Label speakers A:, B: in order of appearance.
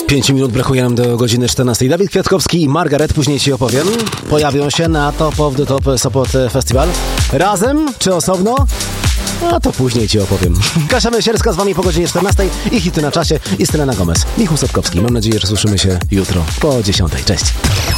A: 5 minut brakuje nam do godziny 14. Dawid Kwiatkowski i Margaret, później ci opowiem, pojawią się na Top of the Top Sopot Festival. Razem czy osobno? A to później ci opowiem. Kasia Mysierska z wami po godzinie 14 i hity na czasie i Selena Gomez. Michał Sotkowski. Mam nadzieję, że słyszymy się jutro po 10. Cześć.